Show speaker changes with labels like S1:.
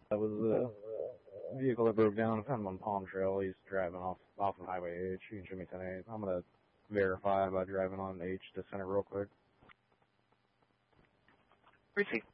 S1: That was a vehicle that broke down. I found him on Palm Trail. He's driving off of Highway H. You can show me 10-8. I'm going to verify by driving on H to center real quick.
S2: Receipt.